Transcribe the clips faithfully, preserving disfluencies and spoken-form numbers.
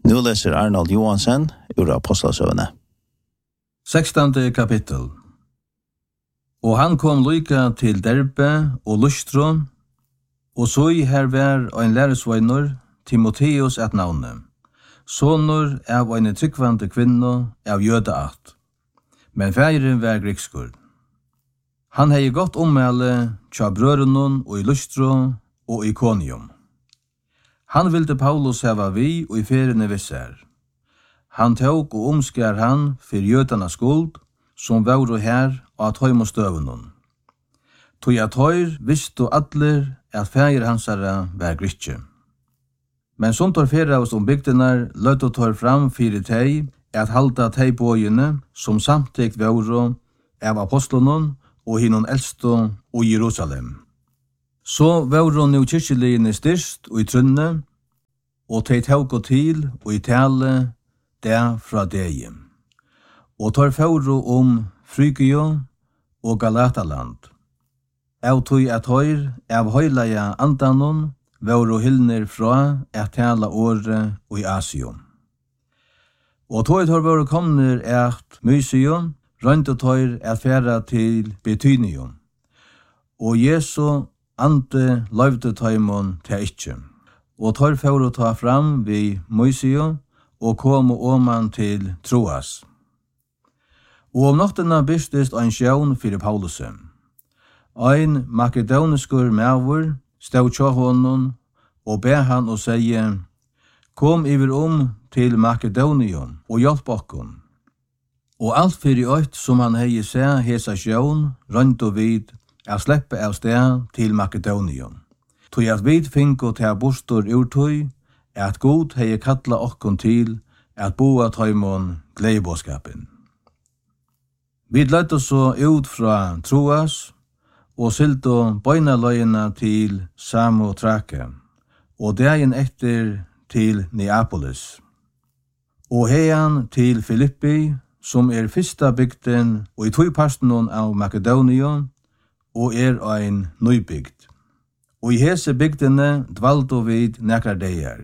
Nu läser Arnold Johansen ur Apostlasövene. sextonde kapittel. Og han kom lykka til Derbe og Lystro, og så i her var ein læresveinur, Timotheus et navne, sonur av ein tryggvande kvinno av jødeart, men færen var grikskur. Han hei godt ommæle tja brørunnen og i Lystro og i Konium. Han vilde Paulus hava vi og i ferene visser. Han tåg og omskær han for jødarnas skuld, som var her og at høym og støvunnen. Tog at høyr visste atler at fægir hansara var gritsje. Men som tar fyrra oss om bygdenar, løt og tar fram fire teg at halda teg bøyene som samtidig var av apostlonen og hinnon eldstå og Jerusalem. Så var hun jo kyrkjeligene styrst og i trunne, og teg tåg og til og i tale der fra deg. Og tar fyrra om Frygio og Galataland. Av tog at høyr av høyleia andanon var hyllner fra at tala åre og i Asium. Og tog tar var komner at Mysium, rønt og tøyr at færa til Betynium. Og Jesu ante løyvde tøymon til ikkje. Og tøyr for å ta fram vi Mysium og kom oman til Troas. Og om noktena bystist ein sjøvn fyrir Paulusen. Ein makedoniskur mævur stod tja honom og be han og sige, kom iver om til Makedonium og hjelp okkon. Og alt fyrir øyt som han hei se hesa sjøvn, rønt og vid, er sleppe av sted til Makedonium. Tog at vid finko til bostor urtøy, at god hei kalla okkon til at boa tøymon gleibåskapen. Vi løtt oss så ut fra Troas, og silto bøynaløyina til Samotrake, og dagen etter til Neapolis. Og heian til Filippi, som er fyrsta bygden og i tøyparstenon av Makedonium, og er ein nøybygd. Og i hese bygdene dvaldo vid nekrar deir.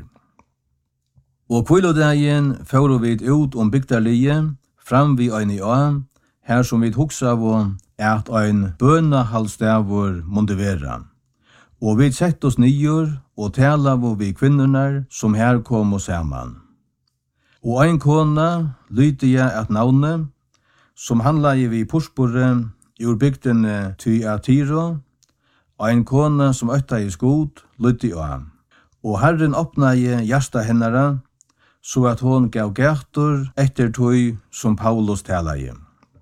Og kvilodagin føro vid ut om bygdarlige, fram vi ein i a, her som vi hugsa av at ein bøna halvstavur munde vera. Og vi sett oss nyer og tala av vi kvinnorna som her kom oss saman. Og ein kona lydde jeg at navne, som handla i vi porspore ur bygdene Tyatiro, ein kona som øtta i skod lydde jeg. Og Herren åpna i hjärsta hennara, så at hon gav gærtur etter tøy som Paulus tala i.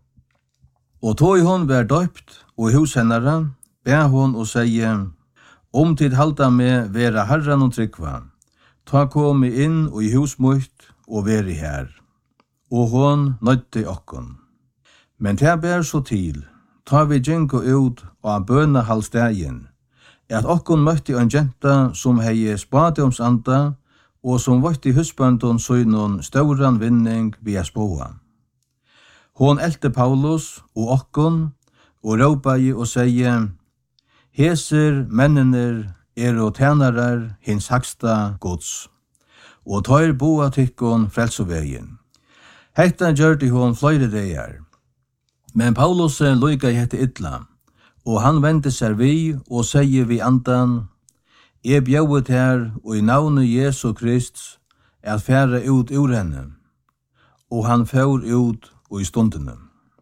Og tog hon var døypt og i hos hennara, be hon og sige, om tid halda med vera herran og tryggva, ta komi inn og i hos mot og veri her. Og hon nøytte okkon. Men ta ber så til, ta vi djenko ut og bøna halvstegin, at okkon møtti en jenta som hei spadomsanda, og som vart i husbandon søgnon stauran vinning via spåa. Hon elte Paulus og okkon, og råpai og seie, heser mennener er og tænarar hins haksta gods, og tøyr boa tykkon frelsovegin. Hetta gjørte hon fløyre deir. Men Paulus loika i hette illa, og han vendte seg vi og seie vi andan, jeg bjauet her og i navnet Jesu Krist at færa ut ur henne, og han fær ut og i stundene.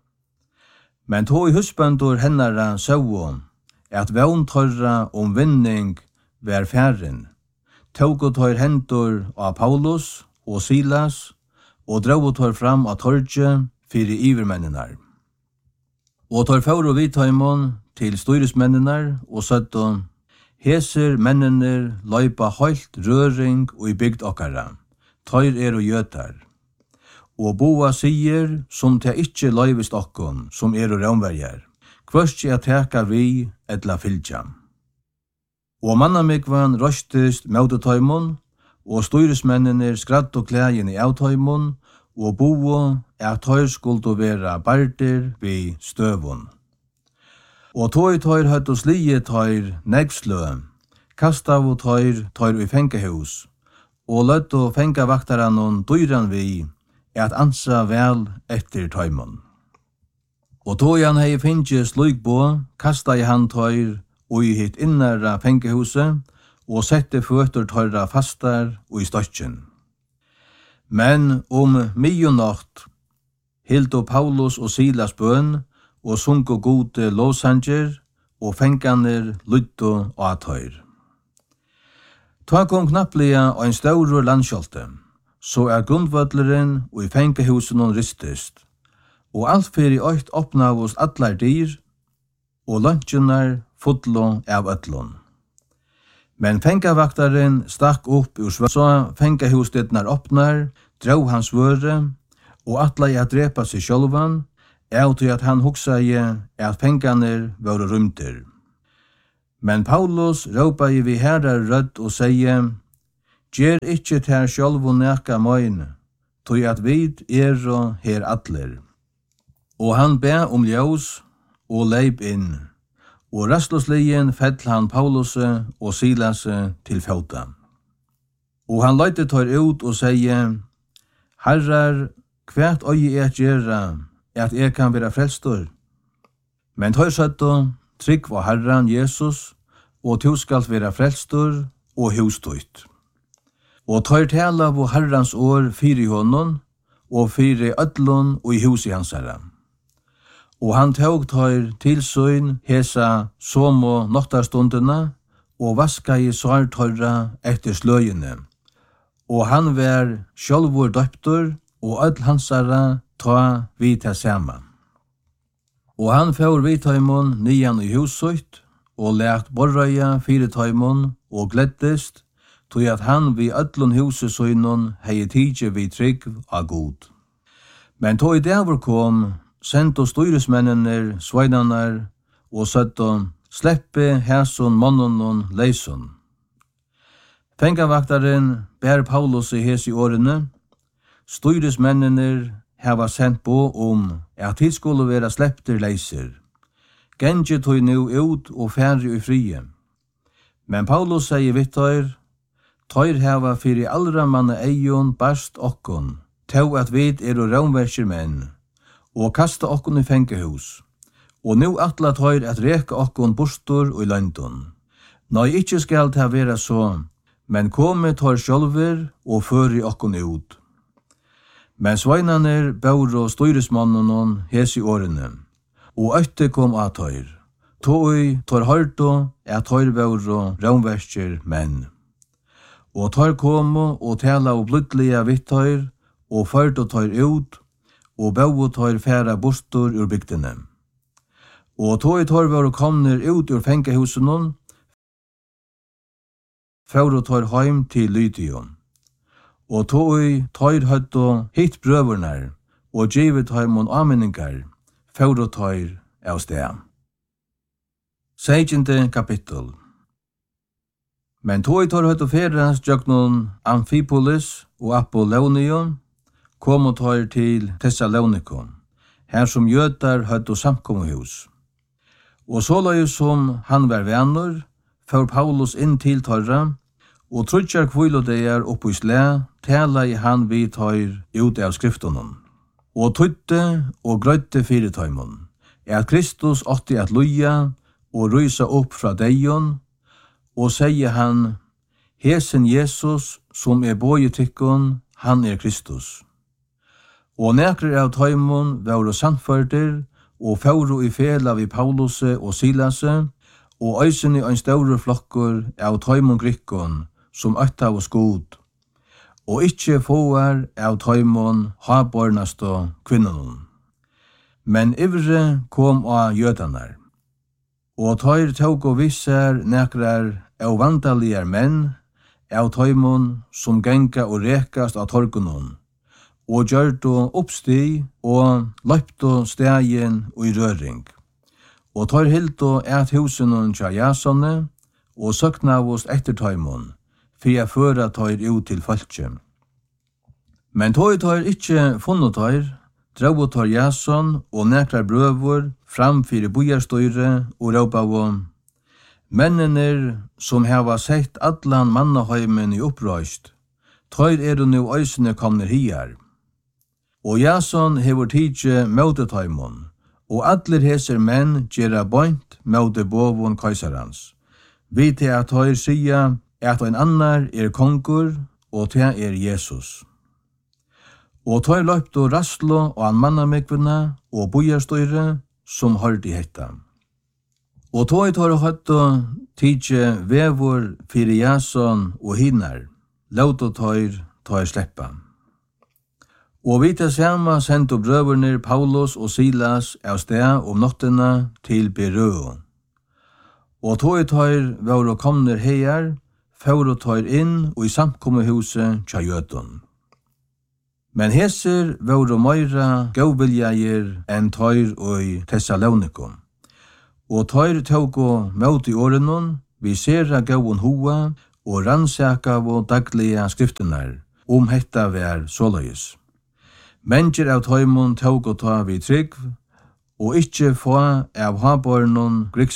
Men tog i husbandur hennara søvån, at vevn tørra om vinning var færen, tog og tør hendur av Paulus og Silas, og drog og tør fram av torget fyrir ivermennenar. Og tør fær og vidtøymon til styresmennenar og søtton, heser mennener løypa høylt røring og i bygd okkara, tøyr er og gjøtar. Og boa sier som te ikkje løyvist okkon, som er og raunverjar, kvørstje at teka vi etla fylgja. Og mannamikvan røstist møtetøymon, og styresmennener skratt og klægin i avtøymon, og boa at tøyr skuldu vera bardir vi støvun. Og tøy tøyr høtt og slie tøyr negslø, kastav og tøyr tøyr i fengehus, og løtt og fenga vaktaran dyran vi, at ansa vel etter tøymon. Og tog han hei finnje slik på, kasta i han tøyr og i hitt innara fengehuset, og sette føtter tøyra fastar og i støtjen. Men om midjonatt hildo Paulus og Silas bøn, og sunko gode lovsanger, og fenganer lyddo og atøyr. Ta kom knapplega og en staurur landskjolte, så er grundvødleren og i fengehusen ristist, og alt fyrir øyt oppnavust allar dyr, og lunsjunar fotlo av ötlun. Men fengavaktaren stakk upp ur svör, så fengahusdetnar oppnar, drog hans vøre, og atla i at drepa seg sjálvan, er til at han hugsaði at fenganer var rymter. Men Paulus råpa i vi herrar rødd og seie, «Gjer ikkje ter sjálvu neka møyne, tog at vid er og her atler.» Og han be om ljós og leip inn, og rastløsligjen fell han Pauluse og Silase til fauta. Og han løyte tar ut og seie, «Herrar, hvert øye er gjerra, at jeg kan være frelstor?» Men tar søtto, trygg var Herran Jesus, og tu skal være frelstor og hustøyt. Og tar tala av Herrans år fyri honom, og fyri ödlun og i huset hans herra. Og han tog tar tilsyn hesa somo noktarstundina, og vaska i svartøyra etter sløyene. Og han var sjálvur døptur, og öll hansara ta vi til saman. Og han får vi taimon nian i huset, og lært borrøya fire taimon, og gleddest, tog at han vi öllun huset søgnon hei tidje vi trygg av god. Men tog i davur kom, sendte styresmennene sveinarnar, og søtte sleppe hæson monnonon leison. Fengavaktaren bær Paulus i hes i årene, styresmennene hava sendt på om at de skulle være sleppter leiser. Gengi tog nu ut og færre i frie. Men Paulus sier vittar, «Tøyr hava fyri allra manna eion barst okkon, tau at vid er og raunverkir menn, og kasta okkon i fengehus. Og nu atla tøyr at reka okkon bostor og i landon. Nei, ikkje skal ta vera så, men komme tøyr sjálver og føri okkon ut.» Men sveinaner bauro styresmannen hes i årene, og øyte kom av tøyr. Tøy tøyr hørto at tøyr bauro raunverkir menn. Og tøyr komo og tala og blodlige vitt tøyr, og førte tøyr ut, og bau tøyr færa bostor ur bygdene. Og tøy tøyr var komner ut ur fengehusen, færa tøyr heim til Lydion. Og tøy tøyr høtto hitt brøvernar, og givet heimon anmenningar, færa tøyr av sted. Sejende kapittel. Men tøy tøyr høtto ferast jøgnon Amphipolis og Apollonion, kom tøyr til Thessalonikon, her som jøtar høtto samkommuhus. Og sålai som han var venner, før Paulus inn til tøyra, og trutjar kvilodeir oppi slæ, tala i han vi tøyr ut av skriftonen. Og tøytte og grøytte fire tøymon, er at Kristus åtti at luja og rysa opp fra deion, og sier han, «Hesen Jesus, som er bøye tykkon, han er Kristus.» Og nekrer av tøymon var sannførder, og færo i fela vi Pauluse og Silase, og øysen i en større flokkur av tøymon grikkon, som øtta av skod, og ikkje fåar av tøymon habornast og kvinnon. Men ivre kom av jødanar, og tøyr tåg og visser nekrar av vandalier menn, av tøymon som genga og rekast av torgunon, og gjørto oppsti og løpto stegjen og i røring. Og tøyr hildo et husenon tja jasone, og søknavust etter tøymon, for jeg føra tøyr ut til falskje. Men tøy tøyr ikkje funnet tøyr, drau tøyr jason og nekrar brøvor fram fyrir bojarstøyre og råpa av mennene som hava sett allan mannaheimen i opprøst, tøyr er nu øysene komner hier. Og Jason hever tidje møtetøymon, og atler heser menn gjerra bøynt møte bovon kaisarans. Vi til at tøyr sia at ein annar er kongur, og til er Jesus. Og tøyr løpte rastlo og an mannamekvina og bojarstøyre som hørte hetta. Og tøyr tøyr høtta tidje vevor fyrir Jason og hinnar, lauta tøyr tøyr sleppa. Og vi til sama sendte brøverne Paulus og Silas av sted om nottena til Berøo. Og tøy tøyr var komner heier, for tøyr inn og i samkommehuset tja jødun. Men heser var meira gauviljager enn tøyr og i Thessalonikum. Og tøyr tåg møt i årenon, vi sera gaun hoa og rannsaka av daglige skriftenar, om hetta vær såløys. Mennesker av tøymon tåg og ta vi trygg, og ikkje få av habornon